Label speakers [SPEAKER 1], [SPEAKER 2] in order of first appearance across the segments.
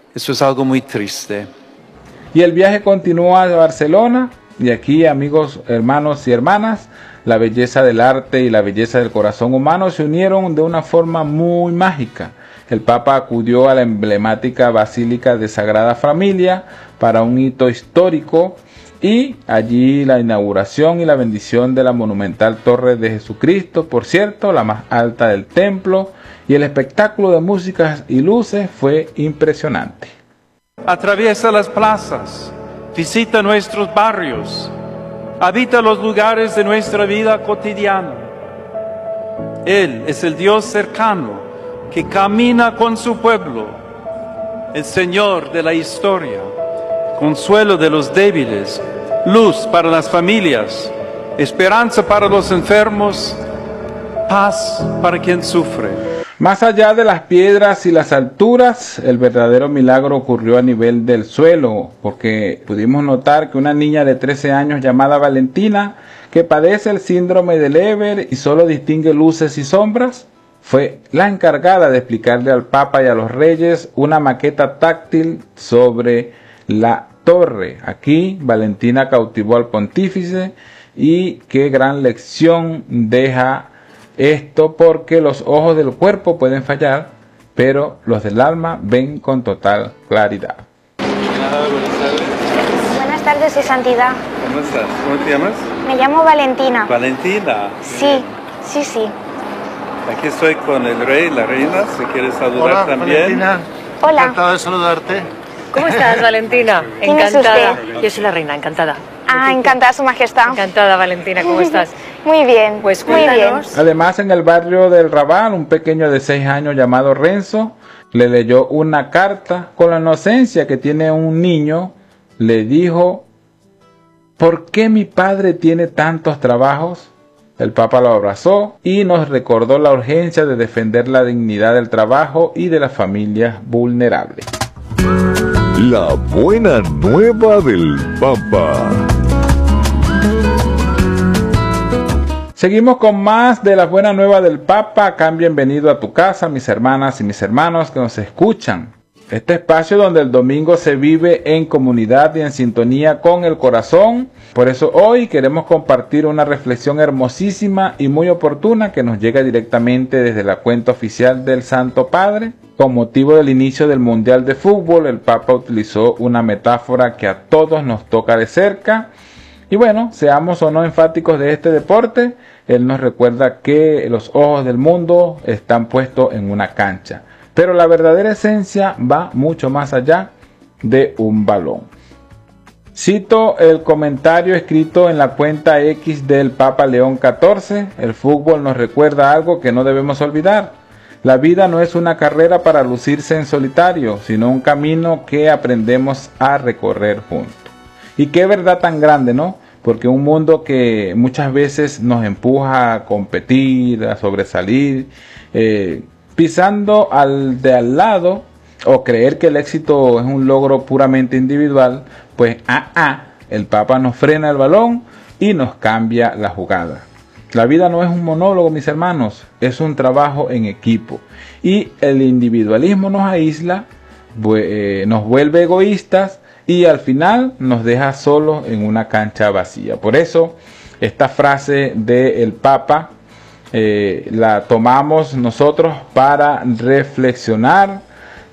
[SPEAKER 1] Eso es algo muy triste.
[SPEAKER 2] Y el viaje continúa a Barcelona, y aquí, amigos, hermanos y hermanas, la belleza del arte y la belleza del corazón humano se unieron de una forma muy mágica. El Papa acudió a la emblemática Basílica de Sagrada Familia para un hito histórico, y allí la inauguración y la bendición de la monumental Torre de Jesucristo, por cierto, la más alta del templo, y el espectáculo de músicas y luces fue impresionante.
[SPEAKER 1] Atraviesa las plazas, visita nuestros barrios, habita los lugares de nuestra vida cotidiana. Él es el Dios cercano que camina con su pueblo, el Señor de la historia, consuelo de los débiles, luz para las familias, esperanza para los enfermos, paz para quien sufre.
[SPEAKER 2] Más allá de las piedras y las alturas, el verdadero milagro ocurrió a nivel del suelo, porque pudimos notar que una niña de 13 años llamada Valentina, que padece el síndrome de Leber y solo distingue luces y sombras, fue la encargada de explicarle al Papa y a los reyes una maqueta táctil sobre la torre. Aquí Valentina cautivó al pontífice, y qué gran lección deja esto, porque los ojos del cuerpo pueden fallar, pero los del alma ven con total claridad.
[SPEAKER 3] Buenas tardes, Su Santidad.
[SPEAKER 1] ¿Cómo estás? ¿Cómo te llamas?
[SPEAKER 3] Me llamo Valentina.
[SPEAKER 1] Valentina.
[SPEAKER 3] Sí, sí, sí.
[SPEAKER 1] Aquí estoy con el rey, la reina, si quieres saludar.
[SPEAKER 4] Hola,
[SPEAKER 1] también.
[SPEAKER 4] Valentina.
[SPEAKER 3] Hola.
[SPEAKER 4] Encantado de saludarte.
[SPEAKER 5] ¿Cómo estás, Valentina?
[SPEAKER 3] ¿Quién es
[SPEAKER 5] Encantada.
[SPEAKER 3] usted?
[SPEAKER 5] Yo soy la reina, encantada.
[SPEAKER 3] Ah, encantada, Su Majestad.
[SPEAKER 5] Encantada, Valentina, ¿cómo estás?
[SPEAKER 3] Muy bien,
[SPEAKER 5] Pues
[SPEAKER 3] muy bien.
[SPEAKER 5] cuéntanos.
[SPEAKER 2] Además, en el barrio del Raval, un pequeño de 6 años llamado Renzo le leyó una carta. Con la inocencia que tiene un niño, le dijo: ¿por qué mi padre tiene tantos trabajos? El Papa lo abrazó y nos recordó la urgencia de defender la dignidad del trabajo y de las familias vulnerables.
[SPEAKER 6] La buena nueva del Papa.
[SPEAKER 2] Seguimos con más de la buena nueva del Papa. Acá, bienvenido a tu casa, mis hermanas y mis hermanos que nos escuchan. Este espacio donde el domingo se vive en comunidad y en sintonía con el corazón. Por eso hoy queremos compartir una reflexión hermosísima y muy oportuna que nos llega directamente desde la cuenta oficial del Santo Padre. Con motivo del inicio del Mundial de Fútbol, el Papa utilizó una metáfora que a todos nos toca de cerca. Y bueno, seamos o no enfáticos de este deporte, él nos recuerda que los ojos del mundo están puestos en una cancha. Pero la verdadera esencia va mucho más allá de un balón. Cito el comentario escrito en la cuenta X del Papa León XIV. El fútbol nos recuerda algo que no debemos olvidar. La vida no es una carrera para lucirse en solitario, sino un camino que aprendemos a recorrer juntos. Y qué verdad tan grande, ¿no? Porque un mundo que muchas veces nos empuja a competir, a sobresalir, pisando al de al lado, o creer que el éxito es un logro puramente individual, pues el Papa nos frena el balón y nos cambia la jugada. La vida no es un monólogo, mis hermanos, es un trabajo en equipo. Y el individualismo nos aísla, nos vuelve egoístas, y al final nos deja solos en una cancha vacía. Por eso, esta frase del Papa la tomamos nosotros para reflexionar.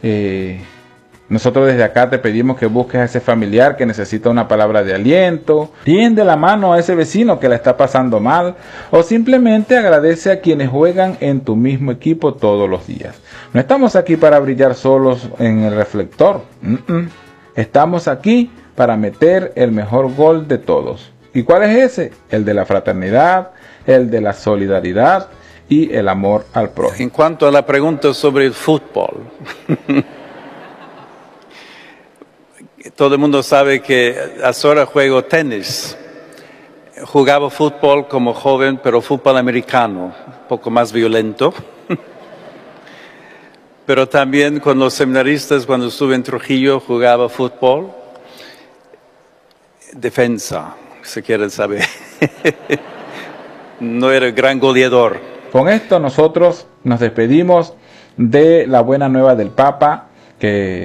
[SPEAKER 2] Nosotros desde acá te pedimos que busques a ese familiar que necesita una palabra de aliento, tiende la mano a ese vecino que la está pasando mal, o simplemente agradece a quienes juegan en tu mismo equipo todos los días. No estamos aquí para brillar solos en el reflector. Estamos aquí para meter el mejor gol de todos. ¿Y cuál es ese? El de la fraternidad, el de la solidaridad y el amor al prójimo.
[SPEAKER 1] En cuanto a la pregunta sobre el fútbol, todo el mundo sabe que ahora juego tenis. Jugaba fútbol como joven, pero fútbol americano, un poco más violento. Pero también con los seminaristas, cuando estuve en Trujillo, jugaba fútbol. Defensa, si quieren saber. No era gran goleador.
[SPEAKER 2] Con esto nosotros nos despedimos de la buena nueva del Papa, que